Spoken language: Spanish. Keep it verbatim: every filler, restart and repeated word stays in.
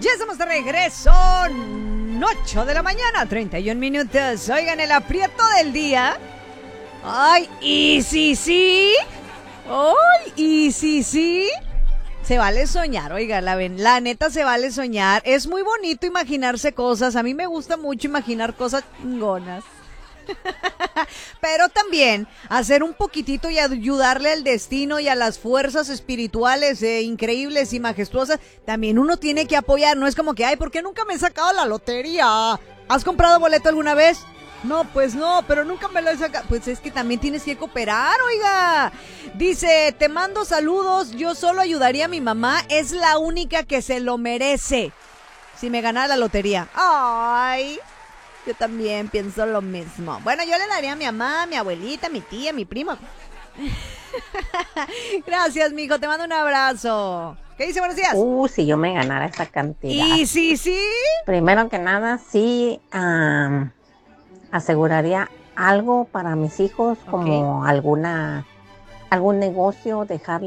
Ya estamos de regreso, ocho de la mañana, treinta y un minutos. Oigan, el aprieto del día. Ay, y sí, sí. Ay, y sí, sí. Se vale soñar, oiga, la, la neta se vale soñar. Es muy bonito imaginarse cosas. A mí me gusta mucho imaginar cosas chingonas. Pero también hacer un poquitito y ayudarle al destino y a las fuerzas espirituales eh, increíbles y majestuosas. También uno tiene que apoyar. No es como que, ay, ¿por qué nunca me he sacado la lotería? ¿Has comprado boleto alguna vez? No, pues no, pero nunca me lo he sacado. Pues es que también tienes que cooperar, oiga. Dice, te mando saludos, yo solo ayudaría a mi mamá, es la única que se lo merece si me ganara la lotería. Ay, yo también pienso lo mismo. Bueno, yo le daría a mi mamá, a mi abuelita, a mi tía, a mi primo. Gracias, mijo, te mando un abrazo. ¿Qué dice? Buenos días. Uh, si yo me ganara esa cantidad. Y sí, sí. Primero que nada, sí... Um... aseguraría algo para mis hijos, como okay. alguna algún negocio, dejarle